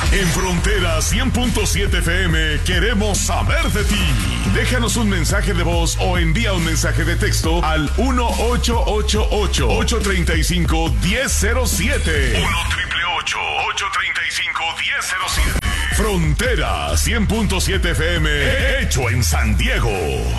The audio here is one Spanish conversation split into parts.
En Frontera 100.7 FM queremos saber de ti. Déjanos un mensaje de voz o envía un mensaje de texto al 1-888-835-1007. 1-888-835-1007. Frontera 100.7 FM, hecho en San Diego.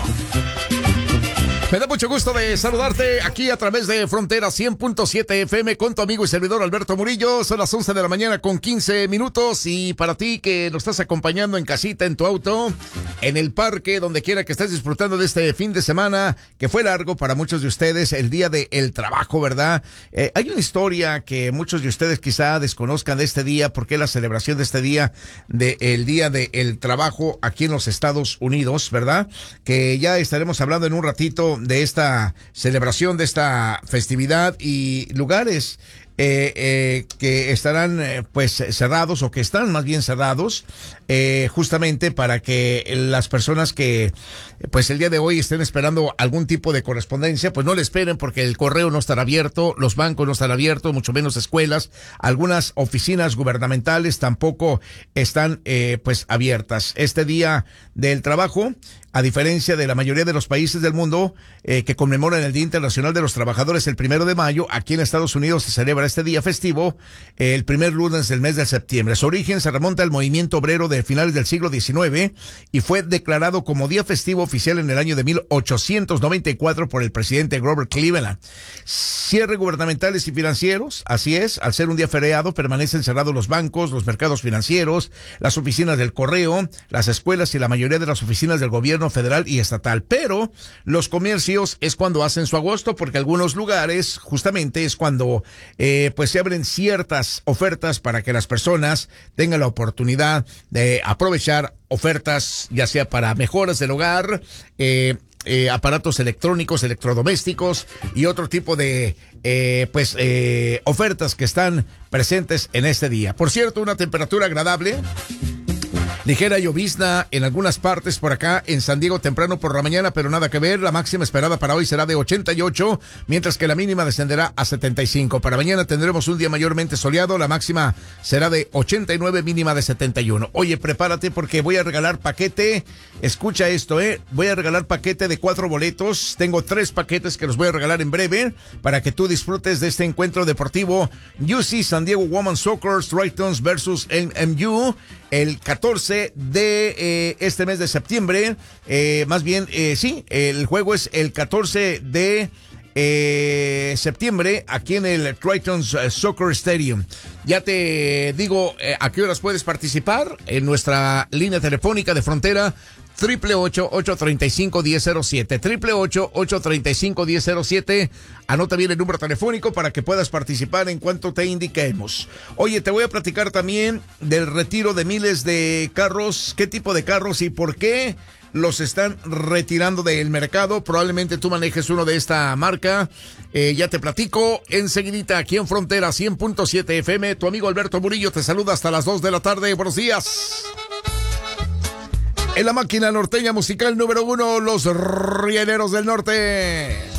Me da mucho gusto de saludarte aquí a través de Frontera 100.7 FM con tu amigo y servidor Alberto Murillo. Son las 11 de la mañana con 15 minutos y para ti que nos estás acompañando en casita, en tu auto, en el parque, donde quiera que estés disfrutando de este fin de semana que fue largo para muchos de ustedes, el día del trabajo, ¿verdad? Hay una historia que muchos de ustedes quizá desconozcan de este día, porque la celebración de este día, el día del trabajo aquí en los Estados Unidos, ¿verdad? Que ya estaremos hablando en un ratito de esta celebración, de esta festividad y lugares que estarán pues cerrados, o que están más bien cerrados, justamente para que las personas que pues el día de hoy estén esperando algún tipo de correspondencia, pues no le esperen, porque el correo no estará abierto, los bancos no están abiertos, mucho menos escuelas, algunas oficinas gubernamentales tampoco están pues abiertas. Este día del trabajo, a diferencia de la mayoría de los países del mundo que conmemoran el Día Internacional de los Trabajadores el 1 de mayo, aquí en Estados Unidos se celebra este día festivo el primer lunes del mes de septiembre. Su origen se remonta al movimiento obrero de finales del siglo XIX y fue declarado como día festivo oficial en el año de 1894 por el presidente Grover Cleveland. Cierre gubernamentales y financieros, así es, al ser un día feriado permanecen cerrados los bancos, los mercados financieros, las oficinas del correo, las escuelas y la mayoría de las oficinas del gobierno federal y estatal, pero los comercios es cuando hacen su agosto, porque algunos lugares justamente es cuando pues se abren ciertas ofertas para que las personas tengan la oportunidad de aprovechar ofertas, ya sea para mejoras del hogar, aparatos electrónicos, electrodomésticos y otro tipo de ofertas que están presentes en este día. Por cierto, una temperatura agradable. Ligera llovizna en algunas partes por acá en San Diego temprano por la mañana, pero nada que ver. La máxima esperada para hoy será de 88, mientras que la mínima descenderá a 75. Para mañana tendremos un día mayormente soleado. La máxima será de 89, mínima de 71. Oye, prepárate porque voy a regalar paquete. Escucha esto, voy a regalar paquete de 4 boletos. Tengo 3 paquetes que los voy a regalar en breve para que tú disfrutes de este encuentro deportivo UC San Diego Women's Soccer Tritons versus MU el 14 de este mes de septiembre. El juego es el 14 de septiembre aquí en el Tritons Soccer Stadium. Ya te digo a qué horas puedes participar en nuestra línea telefónica de Frontera, 888-835-1007, 888-835-1007. Anota bien el número telefónico para que puedas participar en cuanto te indiquemos. Oye, te voy a platicar también del retiro de miles de carros. ¿Qué tipo de carros y por qué los están retirando del mercado? Probablemente tú manejes uno de esta marca. Ya te platico enseguidita aquí en Frontera 100.7 FM. Tu amigo Alberto Murillo te saluda hasta las 2 de la tarde. Buenos días. En la máquina norteña musical número 1, los Rieleros del Norte.